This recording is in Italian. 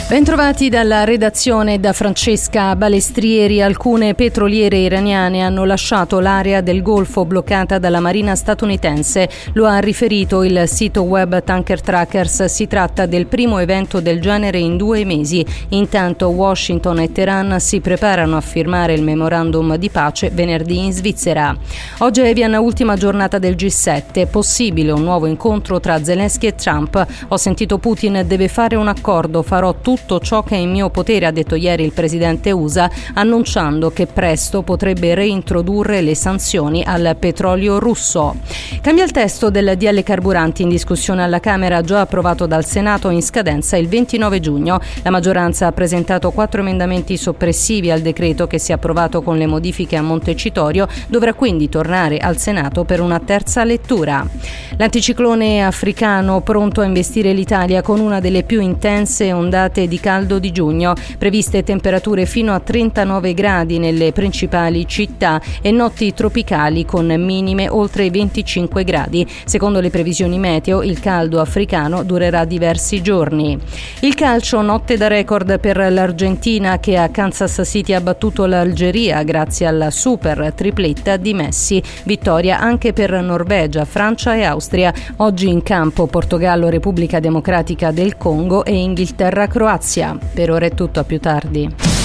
Bentrovati dalla redazione da Francesca Balestrieri. Alcune petroliere iraniane hanno lasciato l'area del Golfo bloccata dalla marina statunitense. Lo ha riferito il sito web Tanker Trackers. Si tratta del primo evento del genere in 2 mesi. Intanto Washington e Teheran si preparano a firmare il memorandum di pace venerdì in Svizzera. Oggi è Evian, ultima giornata del G7. Possibile un nuovo incontro tra Zelensky e Trump. Ho sentito Putin deve fare un accordo, farò tutto ciò che è in mio potere, ha detto ieri il presidente USA, annunciando che presto potrebbe reintrodurre le sanzioni al petrolio russo. Cambia il testo del DL Carburanti in discussione alla Camera, già approvato dal Senato, in scadenza il 29 giugno. La maggioranza ha presentato 4 emendamenti soppressivi al decreto che, se approvato con le modifiche a Montecitorio, dovrà quindi tornare al Senato per una terza lettura. L'anticiclone africano pronto a investire l'Italia con una delle più intense ondate di caldo di giugno, previste temperature fino a 39 gradi nelle principali città e notti tropicali con minime oltre i 25 gradi. Secondo le previsioni meteo, il caldo africano durerà diversi giorni. Il calcio, notte da record per l'Argentina, che a Kansas City ha battuto l'Algeria grazie alla super tripletta di Messi. Vittoria anche per Norvegia, Francia e Austria. Oggi in campo Portogallo, Repubblica Democratica del Congo e Inghilterra, Croazia. Per ora è tutto, a più tardi.